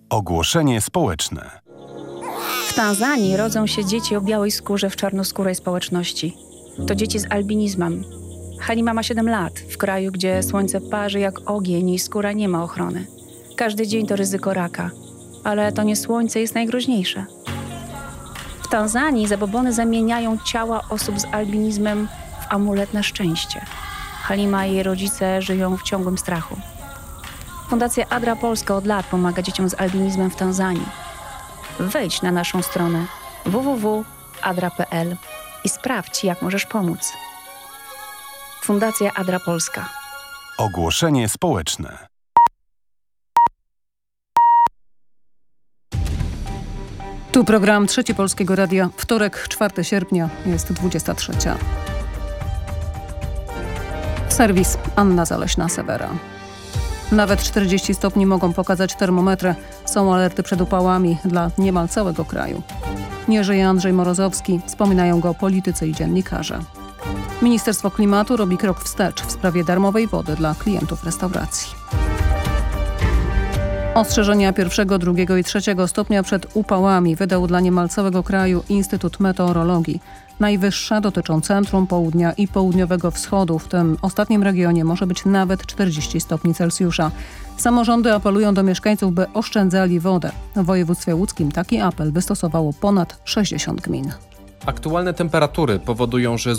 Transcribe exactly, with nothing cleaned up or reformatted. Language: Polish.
Ogłoszenie społeczne. W Tanzanii rodzą się dzieci o białej skórze w czarnoskórej społeczności. To dzieci z albinizmem. Halima ma siedem lat, w kraju, gdzie słońce parzy jak ogień i skóra nie ma ochrony. Każdy dzień to ryzyko raka, ale to nie słońce jest najgroźniejsze. W Tanzanii zabobony zamieniają ciała osób z albinizmem w amulet na szczęście. Halima i jej rodzice żyją w ciągłym strachu. Fundacja Adra Polska od lat pomaga dzieciom z albinizmem w Tanzanii. Wejdź na naszą stronę w w w kropka adra kropka p l i sprawdź, jak możesz pomóc. Fundacja Adra Polska. Ogłoszenie społeczne. Tu program Trzeci Polskiego Radia. Wtorek, czwartego sierpnia, jest dwudziesta trzecia. Serwis Anna Zaleśna-Sewera. Nawet czterdzieści stopni mogą pokazać termometry. Są alerty przed upałami dla niemal całego kraju. Nie żyje Andrzej Morozowski, wspominają go politycy i dziennikarze. Ministerstwo Klimatu robi krok wstecz w sprawie darmowej wody dla klientów restauracji. Ostrzeżenia pierwszego, drugiego i trzeciego stopnia przed upałami wydał dla niemal całego kraju Instytut Meteorologii. Najwyższa dotyczą centrum, południa i południowego wschodu. W tym ostatnim regionie może być nawet czterdzieści stopni Celsjusza. Samorządy apelują do mieszkańców, by oszczędzali wodę. W województwie łódzkim taki apel wystosowało ponad sześćdziesiąt gmin. Aktualne temperatury powodują, że